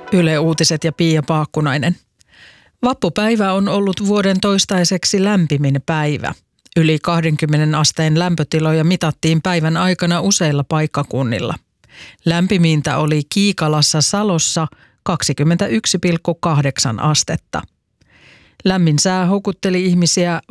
Yle Uutiset ja Pia Paakkunainen. Vappupäivä on ollut vuoden toistaiseksi lämpimin päivä. Yli 20 asteen lämpötiloja mitattiin päivän aikana useilla paikkakunnilla. Lämpimintä oli Kiikalassa Salossa 21,8 astetta. Lämmin sää houkutteli ihmisiä